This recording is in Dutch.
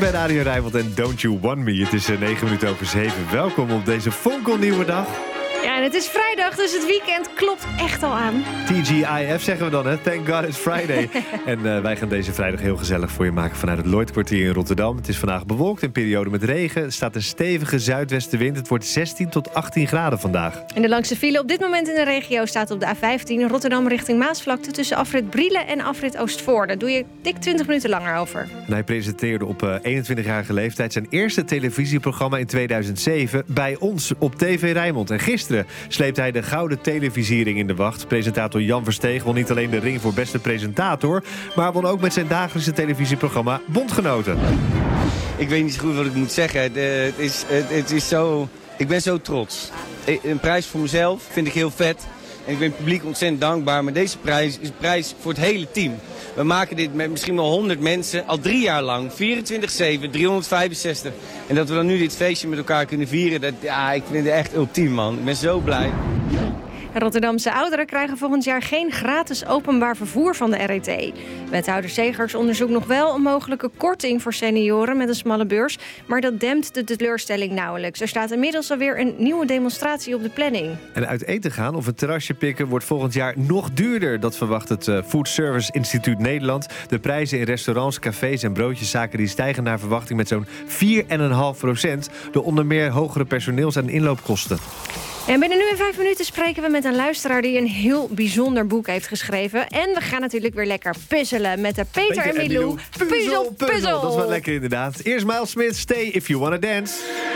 bij Radio Rijnmond en Don't You Want Me. Het is 9 minuten over 7. Welkom op deze fonkelnieuwe dag. Ja, en het is vrijdag, dus het weekend klopt echt al aan. TGIF zeggen we dan, hè? Thank God it's Friday. En wij gaan deze vrijdag heel gezellig voor je maken vanuit het Lloydkwartier in Rotterdam. Het is vandaag bewolkt, een periode met regen. Er staat een stevige zuidwestenwind. Het wordt 16 tot 18 graden vandaag. En de langste file op dit moment in de regio staat op de A15... Rotterdam richting Maasvlakte tussen afrit Brielen en afrit Oostvoorne. Daar doe je dik 20 minuten langer over. En hij presenteerde op 21-jarige leeftijd zijn eerste televisieprogramma in 2007... bij ons op TV Rijnmond. En gisteren sleept hij de gouden televisiering in de wacht. Presentator Jan Versteeg won niet alleen de ring voor beste presentator... maar won ook met zijn dagelijkse televisieprogramma Bondgenoten. Ik weet niet zo goed wat ik moet zeggen. Het is zo... Ik ben zo trots. Een prijs voor mezelf vind ik heel vet. En ik ben het publiek ontzettend dankbaar. Maar deze prijs is een prijs voor het hele team. We maken dit met misschien wel 100 mensen al 3 jaar lang. 24/7, 365. En dat we dan nu dit feestje met elkaar kunnen vieren. Ik vind het echt ultiem, man. Ik ben zo blij. Rotterdamse ouderen krijgen volgend jaar geen gratis openbaar vervoer van de RET. Wethouder Segers onderzoekt nog wel een mogelijke korting voor senioren met een smalle beurs. Maar dat dempt de teleurstelling nauwelijks. Er staat inmiddels alweer een nieuwe demonstratie op de planning. En uit eten gaan of een terrasje pikken wordt volgend jaar nog duurder. Dat verwacht het Food Service Instituut Nederland. De prijzen in restaurants, cafés en broodjeszaken die stijgen naar verwachting met zo'n 4,5%. Door onder meer hogere personeels- en inloopkosten. En binnen nu in 5 minuten spreken we met een luisteraar die een heel bijzonder boek heeft geschreven. En we gaan natuurlijk weer lekker puzzelen met de Peter en Milou. Puzzel. Dat is wel lekker inderdaad. Eerst Miles Smith, Stay If You Wanna Dance.